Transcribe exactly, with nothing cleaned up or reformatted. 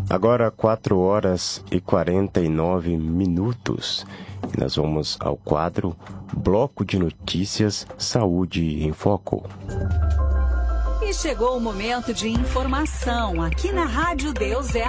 Agora quatro horas e quarenta e nove minutos. E nós vamos ao quadro Bloco de Notícias Saúde em Foco. E chegou o momento de informação aqui na Rádio Deus é